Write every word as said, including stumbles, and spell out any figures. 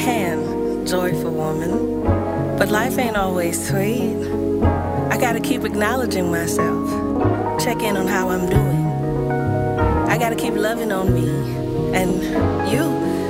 can, joyful woman. But life ain't always sweet. I gotta keep acknowledging myself. Check in on how I'm doing. I gotta keep loving on me. And you,